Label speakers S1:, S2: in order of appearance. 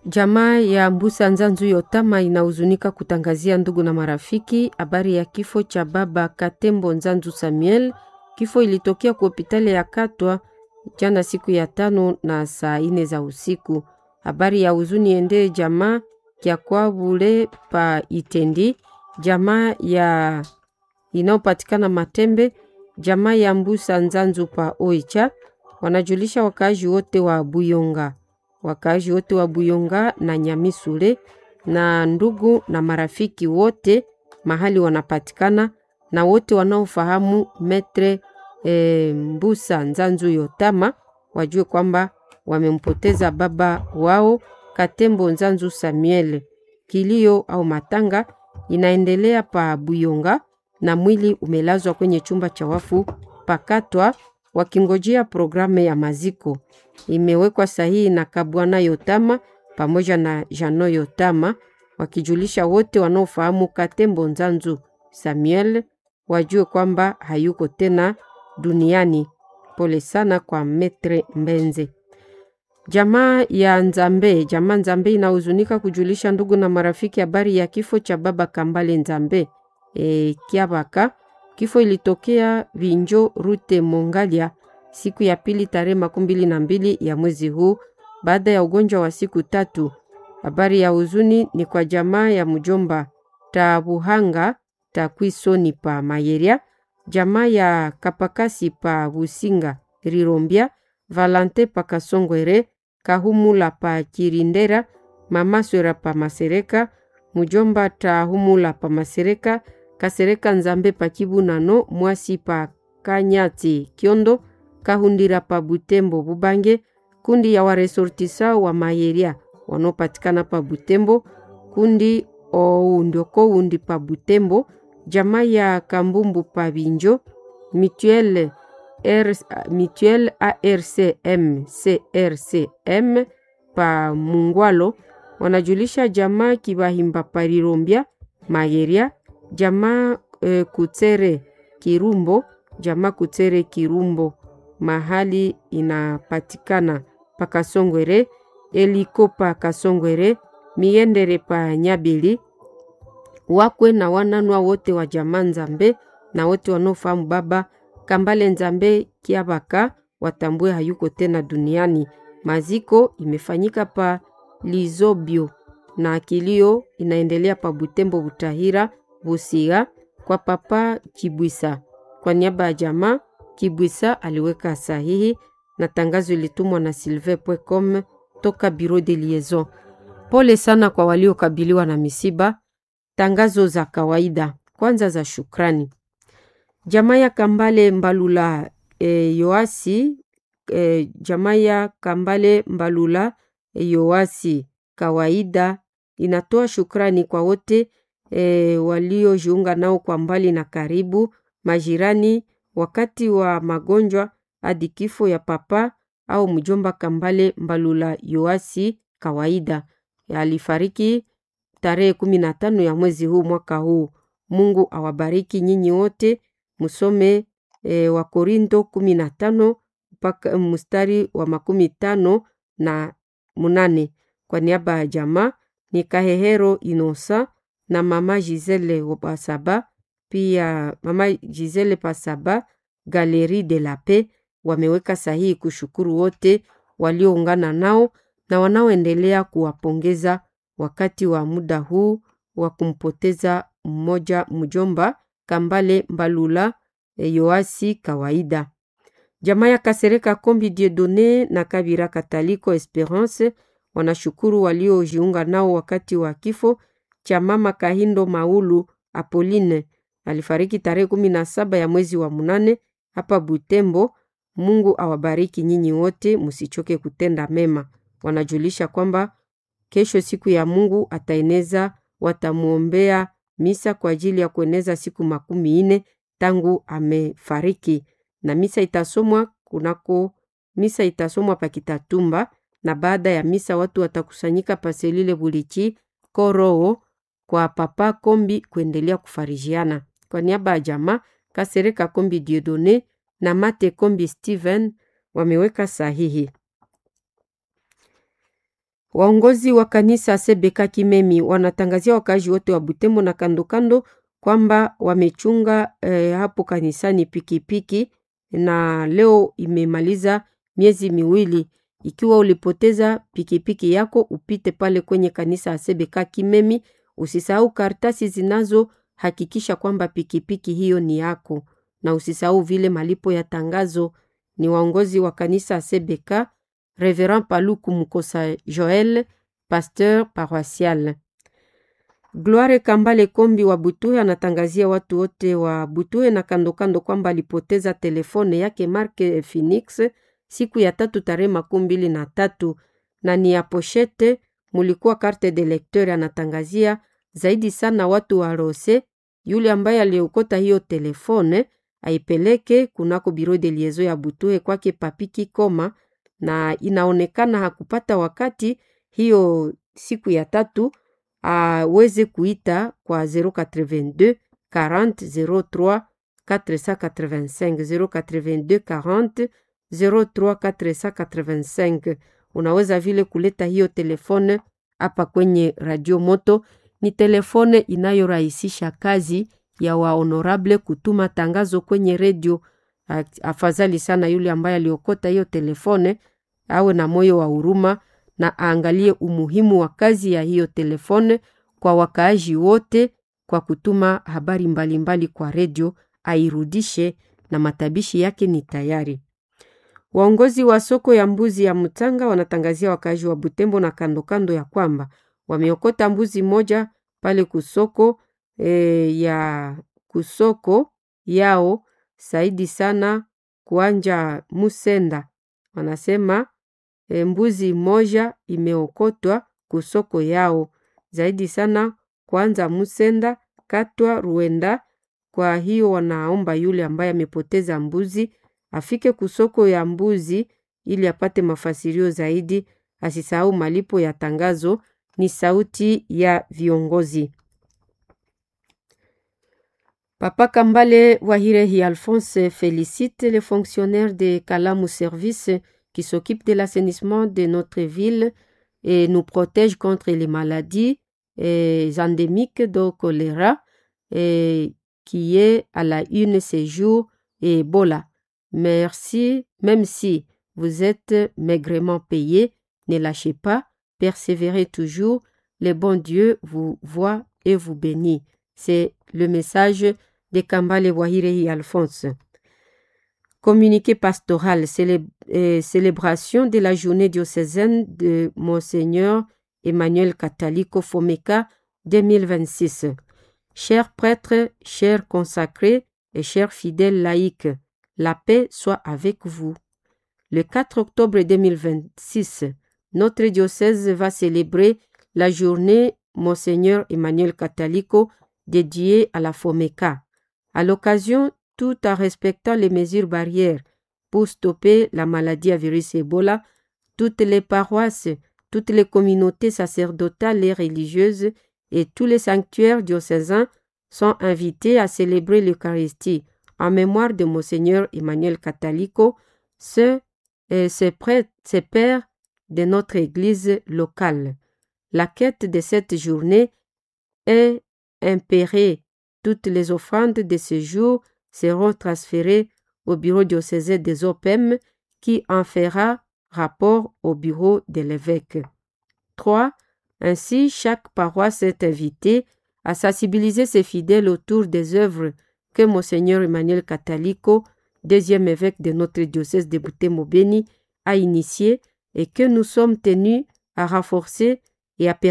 S1: Jamaa ya Mbusa Nzanzu Yotama inahuzunika kutangazia ndugu na marafiki habari ya kifo cha baba Katembo Nzanzu Samuel. Kifo ilitokea kwa hospitali ya Katwa jana siku ya 5 na saa 4 za usiku. Habari ya huzuni ende jamaa ya kwa bule pa Itendi, jamaa ya inaopatikana Matembe, jamaa ya Mbusa Nzanzu pa Oicha. Wanajulisha wakaaji wote wa Buyonga. Wakaaji wote wa Buyonga na Nyamisule na ndugu na marafiki wote mahali wanapatikana na wote wanaofahamu Metre Mbusa Nzanzu Yotama wajue kwamba wamempoteza baba wao Katembo Nzanzu Samuel. Kilio au matanga inaendelea pa Buyonga na mwili umelazwa kwenye chumba cha wafu pakatwa wakingojea programu ya maziko. Imewekwa sahihi na Kabwana Yotama pamoja na Jano Yotama wakijulisha wote wanaofahamu Katembo Nzanzu Samuel wajue kwamba hayuko tena duniani. Pole sana kwa Metre Mbenze. Jamaa ya Nzambe, jamaa Nzambe inahuzunika kujulisha ndugu na marafiki habari ya kifo cha baba Kambale Nzambe Kiabaka. Kifo ilitokea Vinjo Rute Mongalia siku ya pili tarehe 22 ya mwezi huu baada ya ugonjwa wa siku 3. Habari ya huzuni ni kwa jamaa ya mjomba Tabuhanga Takwisoni pa Mayeria, jamaa ya Kapakasi pa Businga Rirombia, Valante pa Kasongwere, Kahumula pa Kirindera, Mama Swera pa Masereka, mjomba Tahumula pa Masereka, Kasereka Nzambe pa Kibunano, Mwasi pa Kanyati Kiondo, Kahundira pa Butembo Bubange, kundi ya waresortisa wa Mayeria wanopatikana pa Butembo, kundi Oundoko undi pa Butembo, jamaa ya Kambumbu pa Binjo, Mutuelle ARCM CRCM pa Mungwalo wanajulisha jamaa Kibahimba pa Rirombia Mayeria, jamaa Kutere Kirumbo, jamaa Kutere Kirumbo mahali inapatikana pa Kasongwere, Eliko pa Kasongwere, Miendere pa Nyabili, wakwe na wananwa wote wa jamaa Nzambe na wote wanofahamu baba Kambale Nzambe Kiabaka watambue hayuko tena duniani. Maziko imefanyika pa Lizobio na kilio inaendelea pa Butembo Butahira Busiga kwa papa Kibwisa. Kwa niaba ya jamaa Kibwisa aliweka sahihi na tangazo ilitumwa na silve.com toka Bureau de Liaison. Pole sana kwa waliokabiliwa na misiba. Tangazo za kawaida kwanza za shukrani. Jamaa ya Kambale Mbalula Yoasi, jamaa ya Kambale Mbalula Yoasi kawaida inatoa shukrani kwa wote waliojiunga nao kwa mbali na karibu, majirani wakati wa magonjwa hadi kifo ya papa au mjomba Kambale Mbalula Yoasi kawaida. Alifariki tarehe 15 ya mwezi huu mwaka huu. Mungu awabariki nyinyi wote. Musome wa Korinto 15 mpaka mstari wa 58. Kwa niaba ya jamaa ni Kahehero Inosa na mama Gisele Pasaba, pia mama Gisele Pasaba Galerie de la Paix wameweka sahihi kushukuru wote walioungana nao na wanaoendelea kuwapongeza wakati wa muda huu wa kumpoteza mmoja mjomba Kambale Mbalula Yoasi kawaida. Jamaa ya Kasereka Kombi Dieudonné na Kabira Kataliko Esperance wanashukuru waliojiunga nao wakati wa kifo cha mama Kahindo Maulu Apolline. Alifariki tarehe 17 ya mwezi wa 8 hapa Butembo. Mungu awabariki nyinyi wote, msichoke kutenda mema. Wanajulisha kwamba kesho siku ya Mungu ataeneza, watamuombea misa kwa ajili ya kueneza siku 40 tangu amefariki, na misa itasomwa pa Kitatumba, na baada ya misa watu watakusanyika paselile Bulichi Koroo kwa papa Kombi kuendelea kufarijiana. Kwa niaba ya jamaa Kasereka Kombi Dieudonné na Mate Kombi Steven wameweka sahihi. Waongozi wa kanisa Sebeka Kimemi wanatangazia wakazi wote wa Butembo na kando kando kwamba wamechunga hapo kanisani pikipiki na leo imemaliza miezi miwili. Ikiwa ulipoteza pikipiki yako, upite pale kwenye kanisa Sebeka Kimemi. Usisahau karatasi zinazo hakikisha kwamba pikipiki hiyo ni yako, na usisahau vile malipo ya tangazo. Ni waongozi wa kanisa Sebeka, Reverend Paluku Mukosa Joel, pasteur paroissial. Gloire Kambale Kombi wa Butuhe anatangazia watu wote wa Butuhe na kando kando kwamba alipoteza telefone yake marke Phoenix siku ya 3 tarehe 23 na ni ya pochette, mulikuwa carte de lecteur. Anatangazia zaidi sana watu wa Rose, yule ambaye aliokota hiyo telefone aipeleke kunako bureau de liaison ya Butuhe kwake Papiki Koma, na inaonekana hakupata wakati hiyo siku ya 3, aweze kuita kwa 082 40 03 485 082 40 03 485. Unaweza vile kuleta hiyo telefone hapa kwenye Radio Moto. Ni telefone inayorahisisha kazi ya wa honorable kutuma tangazo kwenye radio. Afadhali sana yule ambaye aliokota hiyo telefone awe na moyo wa huruma na aangalie umuhimu wa kazi ya hiyo telefone kwa wakaaji wote, kwa kutuma habari mbalimbali kwa radio, airudishe na matabishi yake ni tayari. Waongozi wa soko ya mbuzi ya Mutanga wanatangazia wakaaji wa Butembo na kando kando ya kwamba wameokota mbuzi moja pale kusoko kusoko yao saidi sana kuanja Musenda. Wanasema mbuzi moja imeokotwa kusoko yao zaidi sana kuanza Musenda, Katwa, Ruenda. Kwa hiyo wanaomba yule ambaye amepoteza mbuzi afike kusoko ya mbuzi ili apate mafasirio zaidi. Asisahau malipo ya tangazo. Ni sauti ya viongozi. Papa Kambale Wahirehi Alphonse félicite les fonctionnaires de Kalamu Service qui s'occupent de l'assainissement de notre ville et nous protègent contre les maladies endémiques de choléra qui est à la une ces jours et Ebola. Merci, même si vous êtes maigrement payés, ne lâchez pas, persévérez toujours, le bon Dieu vous voit et vous bénit. C'est le message de Kambale Wahirehi Alphonse. Communiqué pastoral, célébration de la journée diocésaine de Monseigneur Emmanuel Catalico Fomeka 2026. Chers prêtres, chers consacrés et chers fidèles laïcs, la paix soit avec vous. Le 4 octobre 2026, notre diocèse va célébrer la journée Monseigneur Emmanuel Catalico dédiée à la Fomeka. À l'occasion, tout en respectant les mesures barrières pour stopper la maladie à virus Ebola, toutes les paroisses, toutes les communautés sacerdotales et religieuses et tous les sanctuaires diocésains sont invités à célébrer l'Eucharistie en mémoire de Monseigneur Emmanuel Catalico, ce père de notre Église locale. La quête de cette journée est impérée. Toutes les offrandes de ce jour seront transférées au bureau diocésain des OPEM qui en fera rapport au bureau de l'évêque. 3. Ainsi, chaque paroisse est invitée à sensibiliser ses fidèles autour des œuvres que Monseigneur Emmanuel Catalico, deuxième évêque de notre diocèse de Butembo-Beni, a initiées et que nous sommes tenus à renforcer et à